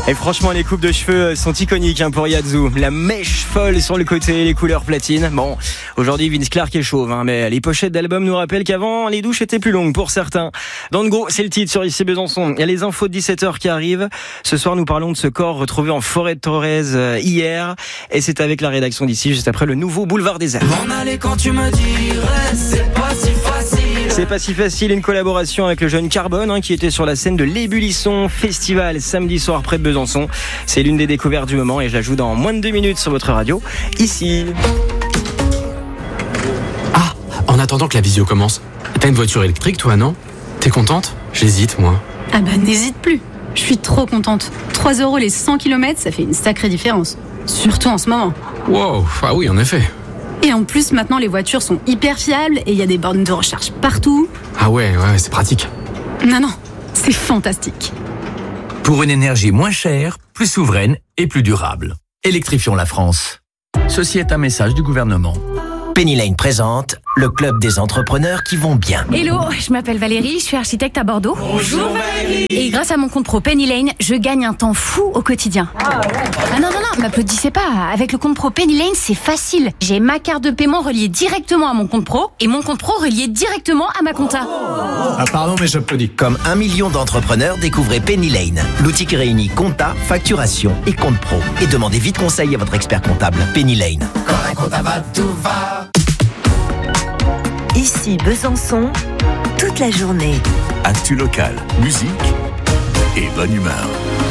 Et franchement, les coupes de cheveux sont iconiques pour Yazoo. La mèche folle sur le côté, les couleurs platine. Bon, aujourd'hui Vince Clarke est chauve, mais les pochettes d'albums nous rappellent qu'avant, les douches étaient plus longues pour certains. Dans Go, c'est le titre sur Ici Besançon. Il y a les infos de 17h qui arrivent. Ce soir, nous parlons de ce corps retrouvé en forêt de Torrez hier. Et c'est avec la rédaction d'ici, juste après le nouveau boulevard des Arts. M'en aller quand tu me dirais, c'est pas si facile. C'est pas si facile, une collaboration avec le jeune Carbone qui était sur la scène de l'Ébullisson Festival samedi soir près de Besançon. C'est l'une des découvertes du moment et je la joue dans moins de 2 minutes sur votre radio, ici. Ah, en attendant que la visio commence, t'as une voiture électrique toi, non? T'es contente? J'hésite moi. Ah bah n'hésite plus, je suis trop contente. 3 € les 100 km, ça fait une sacrée différence. Surtout en ce moment. Wow, ah oui en effet. Et en plus, maintenant, les voitures sont hyper fiables et il y a des bornes de recharge partout. Ah ouais, c'est pratique. Non, c'est fantastique. Pour une énergie moins chère, plus souveraine et plus durable. Électrifions la France. Ceci est un message du gouvernement. Penny Lane présente le club des entrepreneurs qui vont bien. Hello, je m'appelle Valérie, je suis architecte à Bordeaux. Bonjour Valérie. Et grâce à mon compte pro Penny Lane, je gagne un temps fou au quotidien. Ah non, m'applaudissez pas. Avec le compte pro Penny Lane, c'est facile. J'ai ma carte de paiement reliée directement à mon compte pro et mon compte pro relié directement à ma compta. Ah pardon, mais j'applaudis. Comme 1 million d'entrepreneurs, découvrez Penny Lane, l'outil qui réunit compta, facturation et compte pro. Et demandez vite conseil à votre expert comptable. Penny Lane. Quand un compta va, tout va. Ici Besançon, toute la journée. Actu local, musique et bonne humeur.